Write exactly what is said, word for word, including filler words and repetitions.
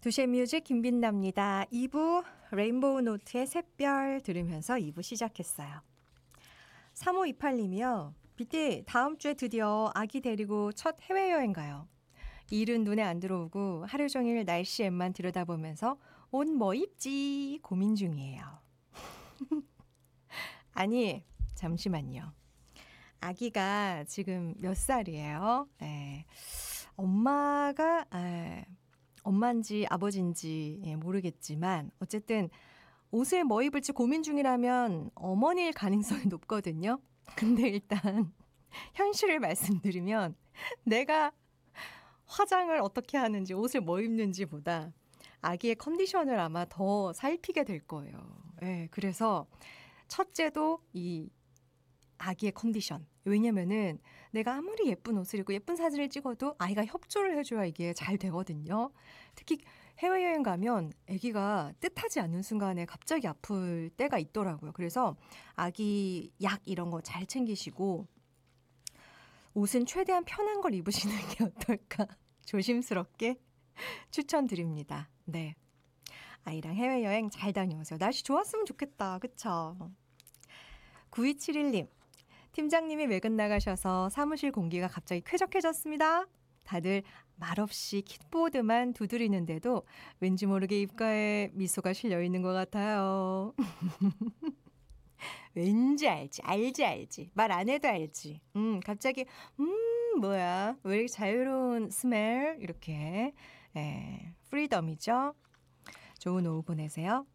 두시의 뮤직 김빈나입니다. 이 부 레인보우 노트의 샛별 들으면서 이 부 시작했어요. 삼오이팔 님이요. 비띠 다음 주에 드디어 아기 데리고 첫 해외여행 가요. 일은 눈에 안 들어오고 하루 종일 날씨 앱만 들여다보면서 옷 뭐 입지 고민 중이에요. 아니 잠시만요. 아기가 지금 몇 살이에요? 에, 엄마가 에, 엄마인지 아버지인지 예, 모르겠지만 어쨌든 옷을 뭐 입을지 고민 중이라면 어머니일 가능성이 높거든요. 근데 일단 현실을 말씀드리면 내가 화장을 어떻게 하는지 옷을 뭐 입는지보다 아기의 컨디션을 아마 더 살피게 될 거예요. 예, 그래서 첫째도 이 아기의 컨디션. 왜냐면은 내가 아무리 예쁜 옷을 입고 예쁜 사진을 찍어도 아이가 협조를 해줘야 이게 잘 되거든요. 특히 해외여행 가면 아기가 뜻하지 않는 순간에 갑자기 아플 때가 있더라고요. 그래서 아기 약 이런 거 잘 챙기시고 옷은 최대한 편한 걸 입으시는 게 어떨까 조심스럽게 추천드립니다. 네, 아이랑 해외여행 잘 다녀오세요. 날씨 좋았으면 좋겠다. 그쵸? 구이칠일 님. 팀장님이 외근 나가셔서 사무실 공기가 갑자기 쾌적해졌습니다. 다들 말없이 킥보드만 두드리는데도 왠지 모르게 입가에 미소가 실려있는 것 같아요. 왠지 알지, 알지, 알지. 말 안 해도 알지. 음, 갑자기 음, 뭐야. 왜 이렇게 자유로운 스멜? 이렇게. 에, 프리덤이죠. 좋은 오후 보내세요.